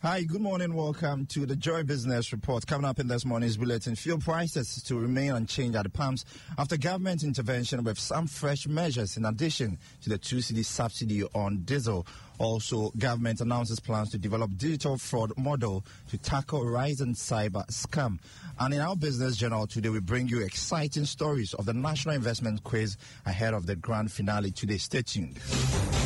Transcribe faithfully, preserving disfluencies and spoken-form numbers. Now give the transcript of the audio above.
Hi, good morning. Welcome to the Joy Business Report. Coming up in this morning's bulletin, fuel prices to remain unchanged at the pumps after government intervention with some fresh measures in addition to the two cedi subsidy on diesel. Also, government announces plans to develop digital fraud model to tackle rising cyber scam. And in our business journal today, we bring you exciting stories of the National Investment Quiz ahead of the grand finale today. Stay tuned.